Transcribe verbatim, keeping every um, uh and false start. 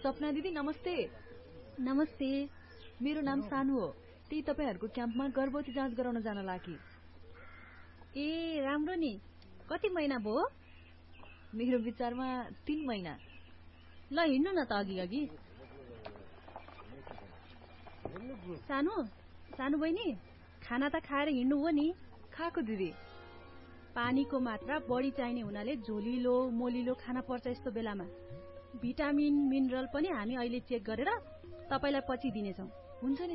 सपना दिदी नमस्ते। नमस्ते। मेरो नाम सानु हो। त्यही तपाईहरुको क्याम्पमा गर्भवती जाँच गराउन जान लागि। ए राम्रो नि। कति महिना भयो? मेरो विचारमा तीन महिना। ल हिँड्नु न त अघि अघि। सानु सानु बहिनी खाना त खाएर हिँड्नु हो नि? खाएको दिदी। पानीको मात्रा बढी चाहिने हुनाले झोलिलो मोलिलो खाना पर्छ यस्तो बेलामा। भिटामिन मिनरल पनि हामी अहिले चेक गरेर तपाईलाई पछि दिनेछौं। हुन्छ नि